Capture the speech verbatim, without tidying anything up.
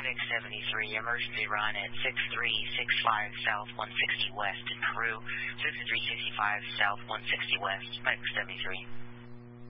Medic seventy-three, emergency run at six three six five South one sixty West in Peru, six three six five South one sixty West, Medic seventy-three.